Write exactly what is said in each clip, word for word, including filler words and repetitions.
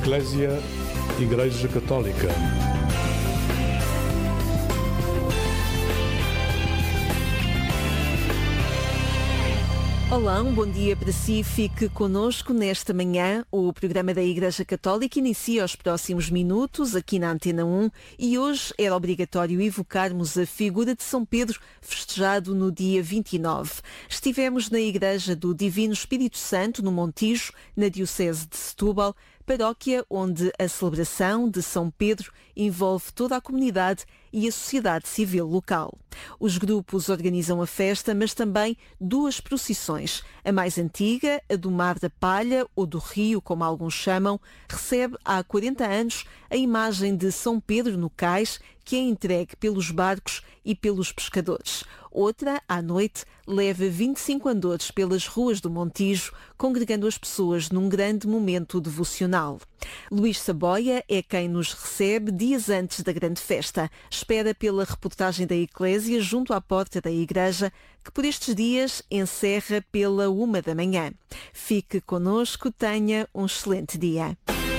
Eclésia Igreja Católica. Olá, um bom dia para si. Fique connosco nesta manhã. O programa da Igreja Católica inicia aos próximos minutos aqui na Antena um e hoje era obrigatório evocarmos a figura de São Pedro, festejado no dia vinte e nove. Estivemos na Igreja do Divino Espírito Santo, no Montijo, na Diocese de Setúbal, paróquia onde a celebração de São Pedro envolve toda a comunidade e a sociedade civil local. Os grupos organizam a festa, mas também duas procissões. A mais antiga, a do Mar da Palha, ou do Rio, como alguns chamam, recebe há quarenta anos a imagem de São Pedro no cais, que é entregue pelos barcos e pelos pescadores. Outra, à noite, leva vinte e cinco andores pelas ruas do Montijo, congregando as pessoas num grande momento devocional. Luís Saboia é quem nos recebe dias antes da grande festa. Espera pela reportagem da Eclésia junto à porta da igreja, que por estes dias encerra pela uma da manhã. Fique connosco, tenha um excelente dia.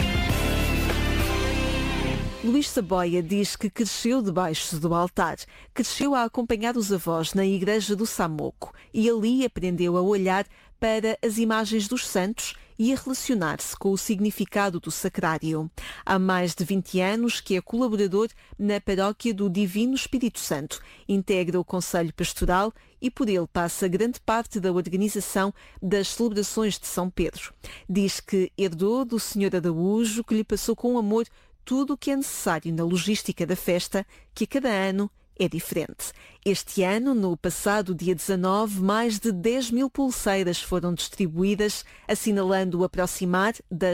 Luís Saboia diz que cresceu debaixo do altar, cresceu a acompanhar os avós na igreja do Samoco e ali aprendeu a olhar para as imagens dos santos e a relacionar-se com o significado do sacrário. Há mais de vinte anos que é colaborador na paróquia do Divino Espírito Santo, integra o Conselho Pastoral e por ele passa grande parte da organização das celebrações de São Pedro. Diz que herdou do senhor Araújo, que lhe passou com amor tudo o que é necessário na logística da festa, que a cada ano é diferente. Este ano, no passado dia dezanove, mais de dez mil pulseiras foram distribuídas, assinalando o aproximar das